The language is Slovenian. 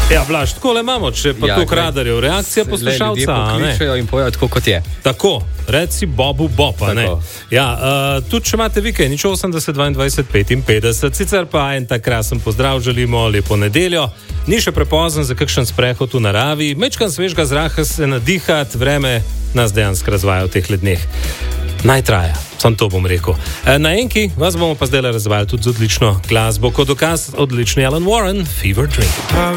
Ja, Blaž, takole imamo, če pa to kradarjev. Reakcija poslušalca. Ljudje pokličejo in povejo tako, kot je. Tako, reci Bobu Boba, ne? Ja, tudi če imate vi kaj, nič 80, 22, 55, sicer pa en tak krasen pozdrav želimo, lepo nedeljo. Ni še prepozen za kakšen sprehod v naravi, mečkan svežga zraka se nadihat, vreme nas dejansko razvaja v teh dneh. Naj traja, sam to bom rekel. Na enki vas bomo pa zdaj razvajali tudi z odlično glasbo, kot dokaz odlični Alan Warren, Fever Dream.